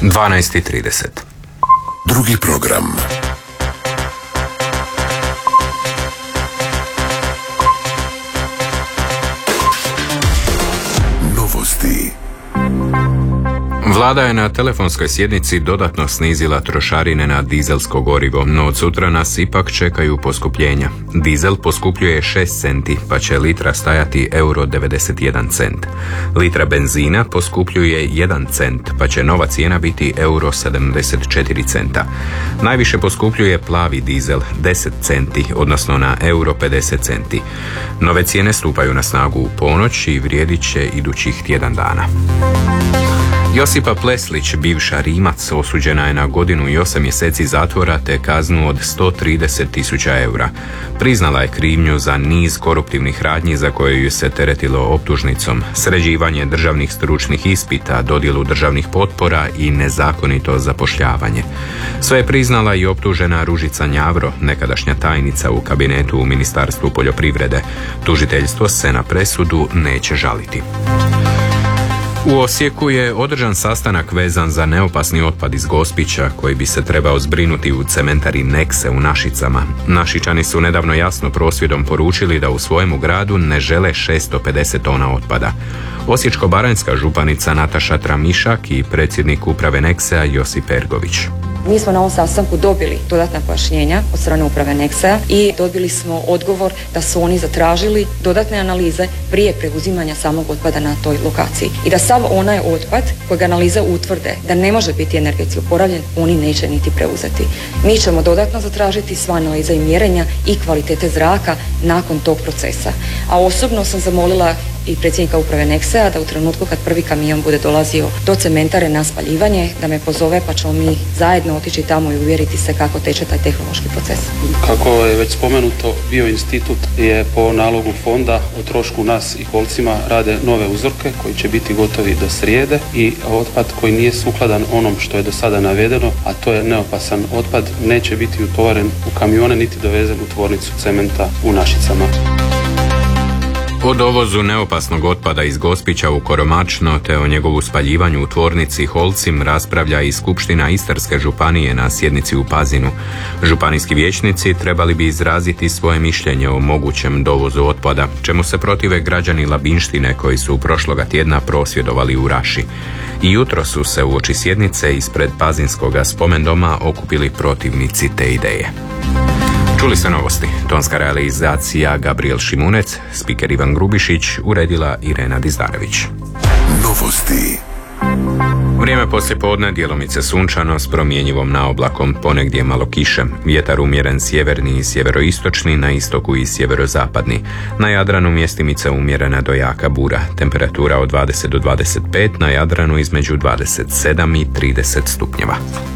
12:30. Drugi program. Novosti. Vlada je na telefonskoj sjednici dodatno snizila trošarine na dizelsko gorivo, no od sutra nas ipak čekaju poskupljenja. Dizel poskupljuje 6 centi, pa će litra stajati €91 cent. Litra benzina poskupljuje 1 cent, pa će nova cijena biti €74 centa. Najviše poskupljuje plavi dizel 10 centi, odnosno na €50 centi. Nove cijene stupaju na snagu u ponoć i vrijedit će idućih tjedan dana. Josipa Pleslić, bivša Rimac, osuđena je na 1 godinu i 8 mjeseci zatvora te kaznu od 130.000 eura. Priznala je krivnju za niz koruptivnih radnji za koje ju se teretilo optužnicom, sređivanje državnih stručnih ispita, dodjelu državnih potpora i nezakonito zapošljavanje. Sve je priznala i optužena Ružica Njavro, nekadašnja tajnica u kabinetu u Ministarstvu poljoprivrede. Tužiteljstvo se na presudu neće žaliti. U Osijeku je održan sastanak vezan za neopasni otpad iz Gospića koji bi se trebao zbrinuti u cementari Nekse u Našicama. Našičani su nedavno jasno prosvjedom poručili da u svojemu gradu ne žele 650 tona otpada. Osječko-baranjska županica Nataša Tramišak i predsjednik uprave Neksea Josip Ergović. Mi smo na ovom sastanku dobili dodatna pojašnjenja od strane uprave Neksea i dobili smo odgovor da su oni zatražili dodatne analize prije preuzimanja samog otpada na toj lokaciji. I da sav onaj otpad kojeg analize utvrde da ne može biti energetski oporavljen, oni neće niti preuzeti. Mi ćemo dodatno zatražiti sva analiza i mjerenja i kvalitete zraka nakon tog procesa. A osobno sam zamolila i predsjednika uprave Neksea da u trenutku kad prvi kamion bude dolazio do cementare na spaljivanje, da me pozove pa ćemo mi zajedno otići tamo i uvjeriti se kako teče taj tehnološki proces. Kako je već spomenuto, Bioinstitut je po nalogu fonda o trošku nas i Holcima rade nove uzorke koji će biti gotovi do srijede i otpad koji nije sukladan onom što je do sada navedeno, a to je neopasan otpad, neće biti utovaren u kamione niti dovezen u tvornicu cementa u Našicama. O dovozu neopasnog otpada iz Gospića u Koromačno te o njegovu spaljivanju u tvornici Holcim raspravlja i Skupština Istarske županije na sjednici u Pazinu. Županijski vijećnici trebali bi izraziti svoje mišljenje o mogućem dovozu otpada, čemu se protive građani Labinštine koji su prošloga tjedna prosvjedovali u Raši. I jutro su se uoči sjednice ispred Pazinskoga spomendoma okupili protivnici te ideje. Čuli ste novosti. Tonska realizacija Gabriel Šimunec, spiker Ivan Grubišić, uredila Irena Dizdarević. Novosti. Vrijeme poslijepodne djelomice sunčano s promjenjivom naoblakom, ponegdje malo kiše. Vjetar umjeren sjeverni i sjeveroistočni, na istoku i sjeverozapadni. Na Jadranu mjestimice umjerena do jaka bura. Temperatura od 20 do 25, na Jadranu između 27 i 30 stupnjeva.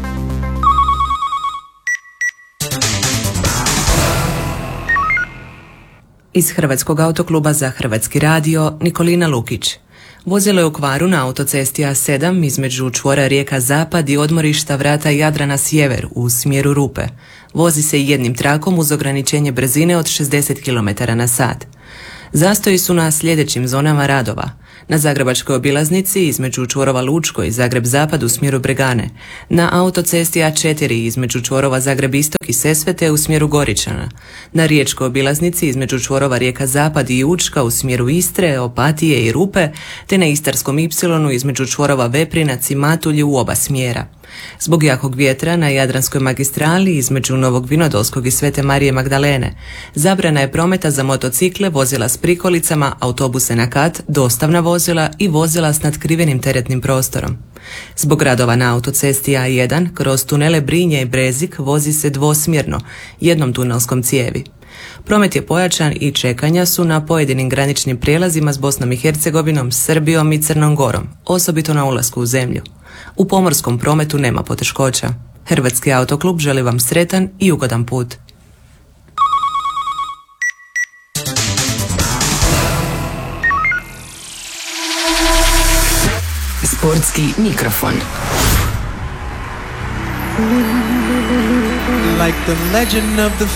Iz Hrvatskog autokluba za Hrvatski radio, Nikolina Lukić. Vozilo je u kvaru na autocesti A7 između čvora Rijeka Zapad i odmorišta vrata Jadrana Sjever u smjeru Rupe. Vozi se jednim trakom uz ograničenje brzine od 60 km/h. Zastoji su na sljedećim zonama radova. Na Zagrebačkoj obilaznici između čvorova Lučko i Zagreb Zapad u smjeru Bregane, na autocesti A4 između čvorova Zagreb Istok i Sesvete u smjeru Goričana, na Riječkoj obilaznici između čvorova Rijeka Zapad i Učka u smjeru Istre, Opatije i Rupe, te na Istarskom Ipsilonu između čvorova Veprinac i Matulji u oba smjera. Zbog jakog vjetra na Jadranskoj magistrali između Novog Vinodolskog i Svete Marije Magdalene zabrana je prometa za motocikle, vozila s prikolicama, autobuse na kat, dostavna vozila i vozila s natkrivenim teretnim prostorom. Zbog radova na autocesti A1 kroz tunele Brinje i Brezik vozi se dvosmjerno, jednom tunelskom cijevi. Promet je pojačan i čekanja su na pojedinim graničnim prijelazima s Bosnom i Hercegovinom, Srbijom i Crnom Gorom, osobito na ulasku u zemlju. U pomorskom prometu nema poteškoća. Hrvatski autoklub želi vam sretan i ugodan put. Sportski mikrofon. Like the legend of the